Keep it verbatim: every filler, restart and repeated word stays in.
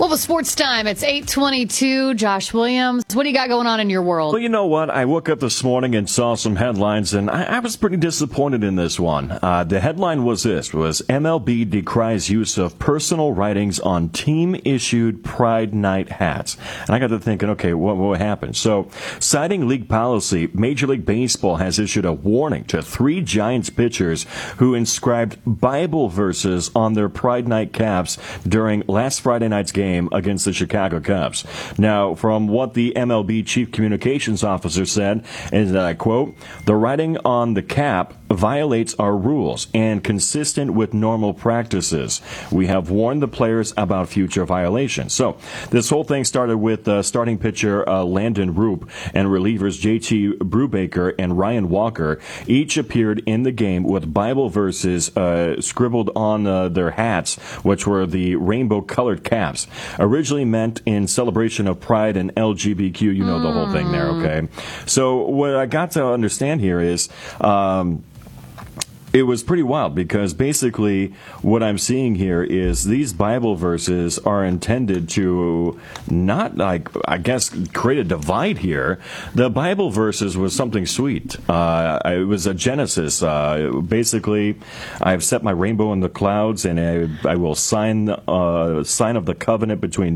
Well, the sports time, it's eight twenty-two. Josh Williams, what do you got going on in your world? Well, you know what? I woke up this morning and saw some headlines, and I, I was pretty disappointed in this one. Uh, the headline was this, was M L B decries use of personal writings on team-issued Pride Night hats. And I got to thinking, okay, what, what happened? So, citing league policy, Major League Baseball has issued a warning to three Giants pitchers who inscribed Bible verses on their Pride Night caps during last Friday night's game against the Chicago Cubs. Now, from what the M L B chief communications officer said, is that I quote, "The writing on the cap violates our rules and consistent with normal practices. We have warned the players about future violations." So, this whole thing started with uh, starting pitcher uh, Landon Roop and relievers J T Brubaker and Ryan Walker. Each appeared in the game with Bible verses uh, scribbled on uh, their hats, which were the rainbow-colored caps. Originally meant in celebration of Pride and L G B T Q, you know the whole thing there, okay? So what I got to understand here is um, it was pretty wild, because basically what I'm seeing here is these Bible verses are intended to not, like, I guess, create a divide here. The Bible verses was something sweet. Uh, it was a Genesis. Uh, basically, I've set my rainbow in the clouds, and I, I will sign uh, sign of the covenant between